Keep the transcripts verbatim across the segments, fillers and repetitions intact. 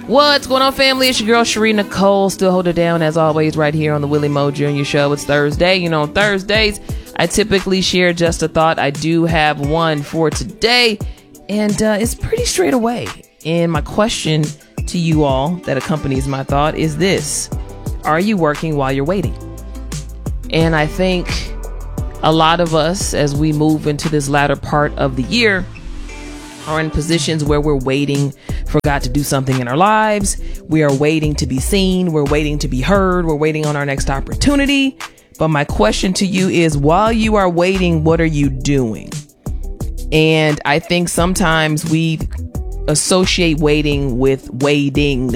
What's going on, family? It's your girl, Sheree Nicole. Still hold it down, as always, right here on the Willie Mo Junior Show. It's Thursday. You know, on Thursdays, I typically share just a thought. I do have one for today, and uh, it's pretty straight away. And my question to you all that accompanies my thought is this: are you working while you're waiting? And I think a lot of us, as we move into this latter part of the year, are in positions where we're waiting for God to do something in our lives. We are waiting to be seen. We're waiting to be heard. We're waiting on our next opportunity. But my question to you is, while you are waiting, what are you doing? And I think sometimes we associate waiting with wading,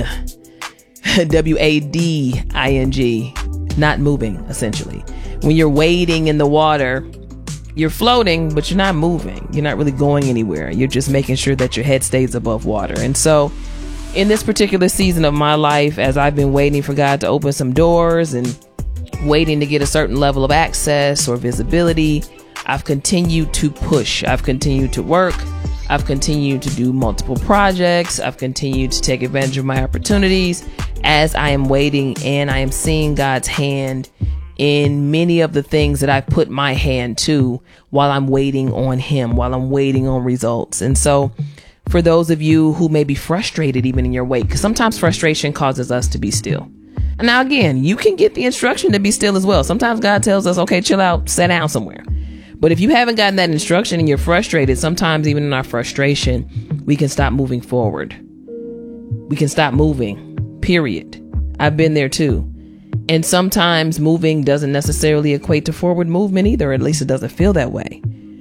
W A D I N G, not moving, essentially. When you're wading in the water, you're floating, but you're not moving. You're not really going anywhere. You're just making sure that your head stays above water. And so in this particular season of my life, as I've been waiting for God to open some doors and waiting to get a certain level of access or visibility, I've continued to push. I've continued to work. I've continued to do multiple projects. I've continued to take advantage of my opportunities as I am waiting, and I am seeing God's hand in many of the things that I've put my hand to while I'm waiting on him, while I'm waiting on results. And so for those of you who may be frustrated even in your wait, because sometimes frustration causes us to be still. And now again, you can get the instruction to be still as well. Sometimes God tells us, okay, chill out, sit down somewhere. But if you haven't gotten that instruction and you're frustrated, sometimes even in our frustration, we can stop moving forward. We can stop moving, period. I've been there too. And sometimes moving doesn't necessarily equate to forward movement either, or at least it doesn't feel that way.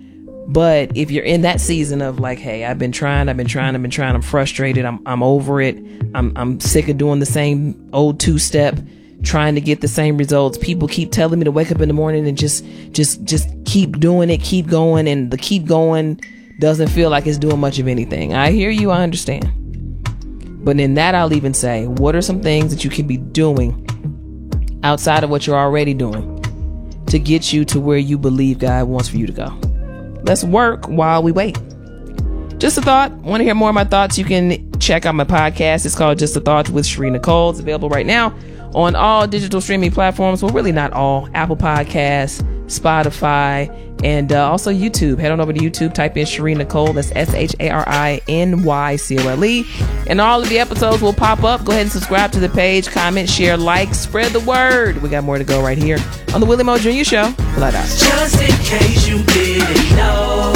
But if you're in that season of like, hey, I've been trying, I've been trying, I've been trying, I'm frustrated, I'm I'm over it, I'm I'm sick of doing the same old two-step, trying to get the same results. People keep telling me to wake up in the morning and just just just keep doing it, keep going, and the keep going doesn't feel like it's doing much of anything. I hear you, I understand. But in that, I'll even say, what are some things that you can be doing outside of what you're already doing to get you to where you believe God wants for you to go? Let's work while we wait. Just a thought. Want to hear more of my thoughts? You can check out my podcast. It's called Just a Thought with Sheree Nicole. It's available right now on all digital streaming platforms. Well, really not all. Apple Podcasts, Spotify, and uh, also YouTube. Head on over to YouTube, type in Sheree Nicole. That's S H A R I N Y C O L E. And all of the episodes will pop up. Go ahead and subscribe to the page, comment, share, like, spread the word. We got more to go right here on the Willie Mo Junior Show. Flat out. Just in case you didn't know,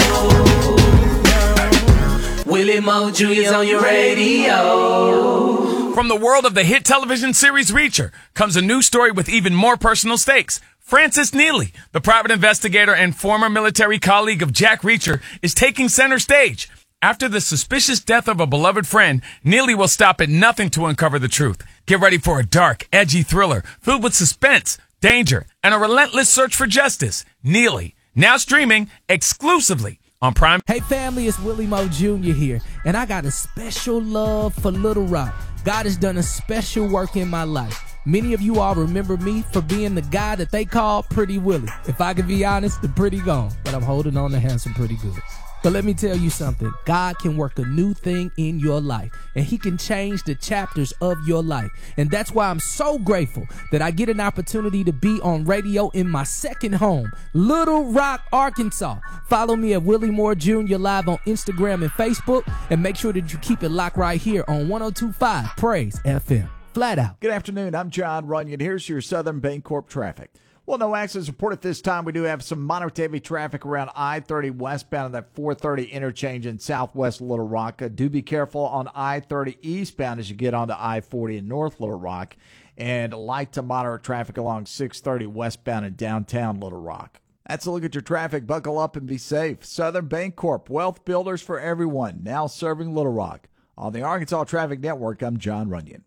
Willie Mo Junior's on your radio. From the world of the hit television series Reacher comes a new story with even more personal stakes. Francis Neely, the private investigator and former military colleague of Jack Reacher, is taking center stage. After the suspicious death of a beloved friend, Neely will stop at nothing to uncover the truth. Get ready for a dark, edgy thriller filled with suspense, danger, and a relentless search for justice. Neely, now streaming exclusively on Prime. Hey family, it's Willie Mo Junior here, and I got a special love for Little Rock. God has done a special work in my life. Many of you all remember me for being the guy that they call Pretty Willie. If I can be honest, the pretty gone, but I'm holding on to handsome pretty good. But let me tell you something. God can work a new thing in your life, and he can change the chapters of your life. And that's why I'm so grateful that I get an opportunity to be on radio in my second home, Little Rock, Arkansas. Follow me at Willie Moore Junior live on Instagram and Facebook, and make sure that you keep it locked right here on one oh two point five Praise F M. Flat out. Good afternoon. I'm John Runyon. Here's your Southern Bancorp traffic. Well, no accidents reported this time. We do have some moderate to heavy traffic around I thirty westbound at that four thirty interchange in southwest Little Rock. Uh, do be careful on I thirty eastbound as you get onto I forty in North Little Rock. And light to moderate traffic along six thirty westbound in downtown Little Rock. That's a look at your traffic. Buckle up and be safe. Southern Bancorp, wealth builders for everyone, now serving Little Rock. On the Arkansas Traffic Network, I'm John Runyon.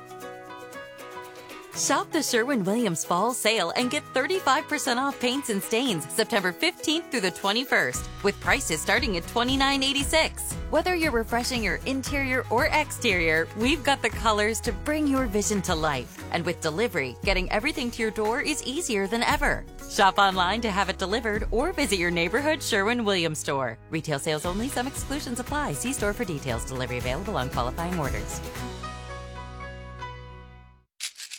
Shop the Sherwin-Williams Fall Sale and get thirty-five percent off paints and stains September fifteenth through the twenty-first, with prices starting at twenty-nine eighty-six. Whether you're refreshing your interior or exterior, we've got the colors to bring your vision to life. And with delivery, getting everything to your door is easier than ever. Shop online to have it delivered or visit your neighborhood Sherwin-Williams store. Retail sales only. Some exclusions apply. See store for details. Delivery available on qualifying orders.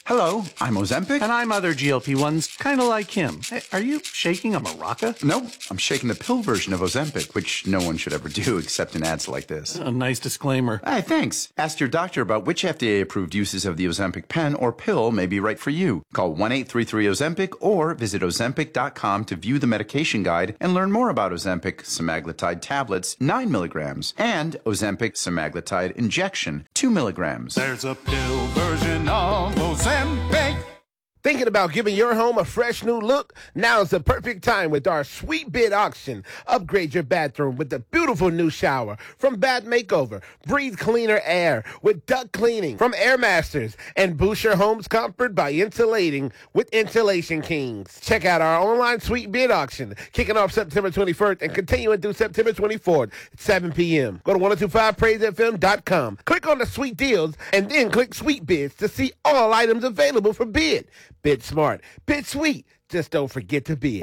Hello, I'm Ozempic. And I'm other G L P ones, kind of like him. Hey, are you shaking a maraca? No, I'm shaking the pill version of Ozempic, which no one should ever do except in ads like this. A nice disclaimer. Hey, thanks. Ask your doctor about which F D A-approved uses of the Ozempic pen or pill may be right for you. Call one eight three three Ozempic or visit Ozempic dot com to view the medication guide and learn more about Ozempic semaglutide tablets, nine milligrams, and Ozempic semaglutide injection, two milligrams. There's a pill version of Ozempic. Thinking about giving your home a fresh new look? Now is the perfect time with our sweet bid auction. Upgrade your bathroom with the beautiful new shower from Bath Makeover. Breathe cleaner air with duct cleaning from Air Masters. And boost your home's comfort by insulating with Insulation Kings. Check out our online sweet bid auction, kicking off September twenty-first and continuing through September twenty-fourth at seven p.m. Go to ten twenty-five praise f m dot com. Click on the sweet deals and then click sweet bids to see all items available for bid. Bid smart, bid sweet. Just don't forget to bid.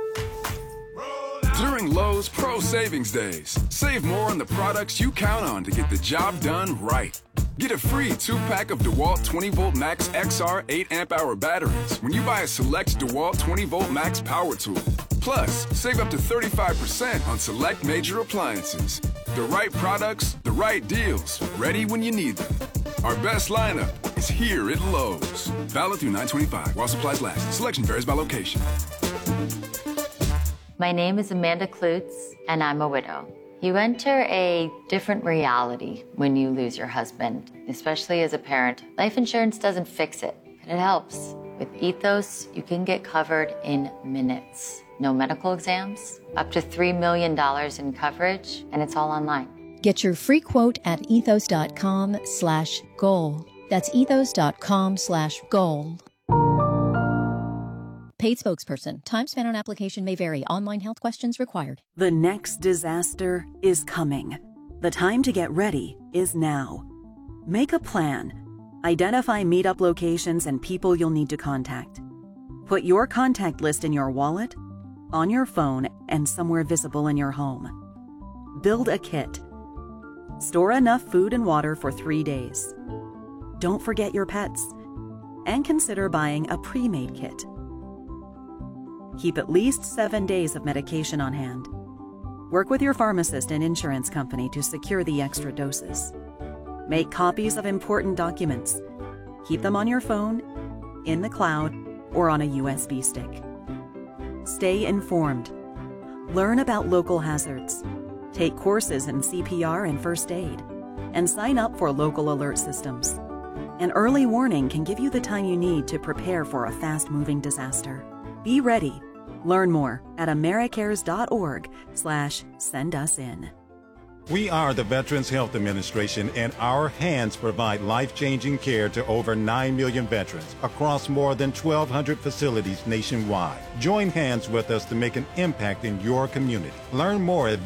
During Lowe's Pro Savings Days, save more on the products you count on to get the job done right. Get a free two-pack of DeWalt twenty volt Max X R eight amp hour batteries when you buy a select DeWalt twenty volt Max power tool. Plus, save up to thirty-five percent on select major appliances. The right products, the right deals, ready when you need them. Our best lineup is here at Lowe's. Valid through nine twenty-five while supplies last. Selection varies by location. My name is Amanda Klutz, and I'm a widow. You enter a different reality when you lose your husband, especially as a parent. Life insurance doesn't fix it, but it helps. With Ethos, you can get covered in minutes. No medical exams, up to three million dollars in coverage, and it's all online. Get your free quote at ethos.com slash goal. That's ethos.com slash goal. Paid spokesperson. Time spent on application may vary. Online health questions required. The next disaster is coming. The time to get ready is now. Make a plan. Identify meetup locations and people you'll need to contact. Put your contact list in your wallet, on your phone, and somewhere visible in your home. Build a kit. Store enough food and water for three days. Don't forget your pets. And consider buying a pre-made kit. Keep at least seven days of medication on hand. Work with your pharmacist and insurance company to secure the extra doses. Make copies of important documents. Keep them on your phone, in the cloud, or on a U S B stick. Stay informed. Learn about local hazards. Take courses in C P R and first aid. And sign up for local alert systems. An early warning can give you the time you need to prepare for a fast-moving disaster. Be ready. Learn more at americares.org slash send us in. We are the Veterans Health Administration, and our hands provide life-changing care to over nine million veterans across more than twelve hundred facilities nationwide. Join hands with us to make an impact in your community. Learn more at